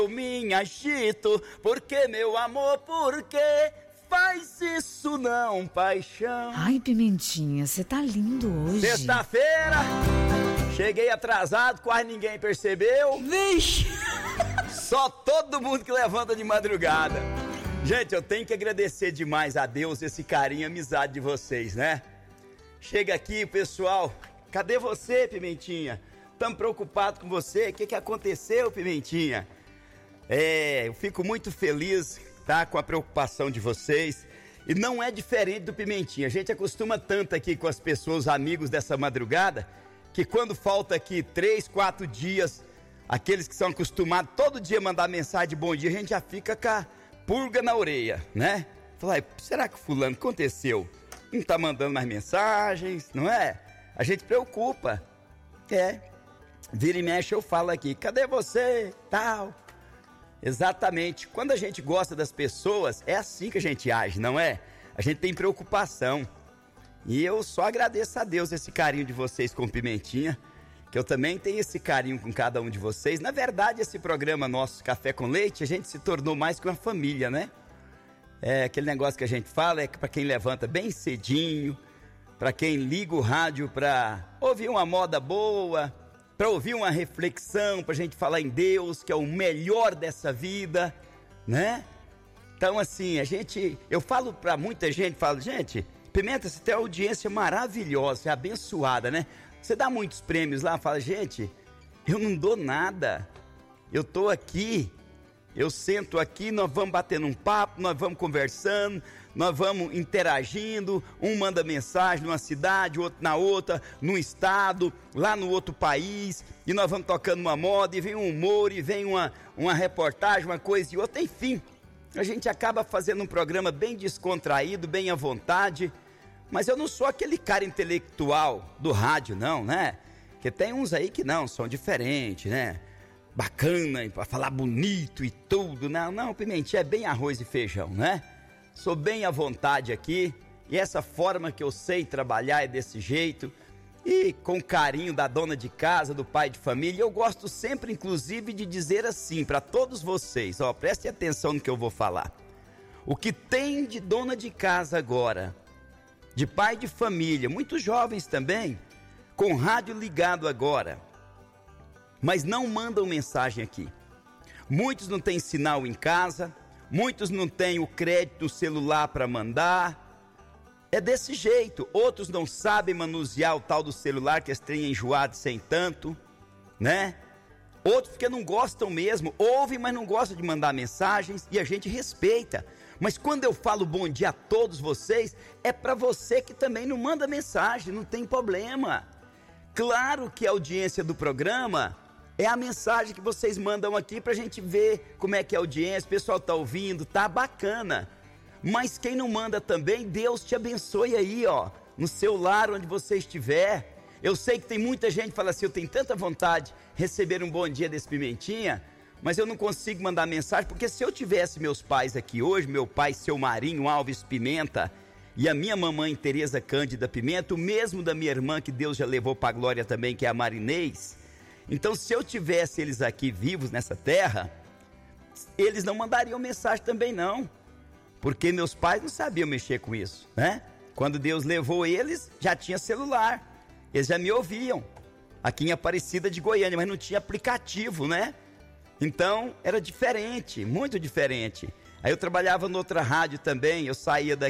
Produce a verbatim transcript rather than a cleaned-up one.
Eu me agito, porque meu amor, porque faz isso não, paixão. Ai, Pimentinha, você tá lindo hoje. Sexta-feira, cheguei atrasado, quase ninguém percebeu. Vixe! Só todo mundo que levanta de madrugada. Gente, eu tenho que agradecer demais a Deus esse carinho e amizade de vocês, né? Chega aqui, pessoal. Cadê você, Pimentinha? Estamos preocupados com você. O que, que aconteceu, Pimentinha? É, eu fico muito feliz, tá, com a preocupação de vocês. E não é diferente do Pimentinha. A gente acostuma tanto aqui com as pessoas, amigos dessa madrugada, que quando falta aqui três, quatro dias, aqueles que são acostumados todo dia mandar mensagem de bom dia, a gente já fica com a pulga na orelha, né? Fala, será que fulano aconteceu? Não tá mandando mais mensagens, não é? A gente preocupa. É. Vira e mexe, eu falo aqui, cadê você? Tal. Exatamente. Quando a gente gosta das pessoas, é assim que a gente age, não é? A gente tem preocupação. E eu só agradeço a Deus esse carinho de vocês com Pimentinha, que eu também tenho esse carinho com cada um de vocês. Na verdade, esse programa nosso, Café com Leite, a gente se tornou mais que uma família, né? É aquele negócio que a gente fala, é que para quem levanta bem cedinho, para quem liga o rádio para ouvir uma moda boa, para ouvir uma reflexão, para a gente falar em Deus, que é o melhor dessa vida, né? Então, assim, a gente, eu falo para muita gente, falo, gente, Pimenta, você tem uma audiência maravilhosa, é abençoada, né? Você dá muitos prêmios lá, fala, gente, eu não dou nada, eu tô aqui, eu sento aqui, nós vamos batendo um papo, nós vamos conversando, nós vamos interagindo, um manda mensagem numa cidade, outro na outra, num estado, lá no outro país, e nós vamos tocando uma moda, e vem um humor, e vem uma, uma reportagem, uma coisa e outra, enfim, a gente acaba fazendo um programa bem descontraído, bem à vontade, mas eu não sou aquele cara intelectual do rádio, não, né? Porque tem uns aí que não, são diferentes, né? Bacana, para falar bonito e tudo, não, não, Pimentinha é bem arroz e feijão, né? Sou bem à vontade aqui, e essa forma que eu sei trabalhar é desse jeito, e com carinho da dona de casa, do pai de família. Eu gosto sempre, inclusive, de dizer assim para todos vocês, ó, prestem atenção no que eu vou falar. O que tem de dona de casa agora, de pai de família, muitos jovens também, com rádio ligado agora, mas não mandam mensagem aqui. Muitos não têm sinal em casa, muitos não têm o crédito no celular para mandar. É desse jeito. Outros não sabem manusear o tal do celular, que estão enjoados sem tanto, né? Outros porque não gostam mesmo, ouvem, mas não gostam de mandar mensagens, e a gente respeita. Mas quando eu falo bom dia a todos vocês, é para você que também não manda mensagem, não tem problema. Claro que a audiência do programa é a mensagem que vocês mandam aqui pra gente ver como é que é a audiência, o pessoal tá ouvindo, tá bacana. Mas quem não manda também, Deus te abençoe aí, ó, no seu lar, onde você estiver. Eu sei que tem muita gente que fala assim, eu tenho tanta vontade de receber um bom dia desse Pimentinha, mas eu não consigo mandar mensagem, porque se eu tivesse meus pais aqui hoje, meu pai, seu Marinho Alves Pimenta, e a minha mamãe Tereza Cândida Pimenta, o mesmo da minha irmã, que Deus já levou para a glória também, que é a Marinês. Então, se eu tivesse eles aqui vivos nessa terra, eles não mandariam mensagem também não, porque meus pais não sabiam mexer com isso, né? Quando Deus levou eles, já tinha celular, eles já me ouviam, aqui em Aparecida de Goiânia, mas não tinha aplicativo, né? Então, era diferente, muito diferente. Aí eu trabalhava noutra rádio também, eu saía daqui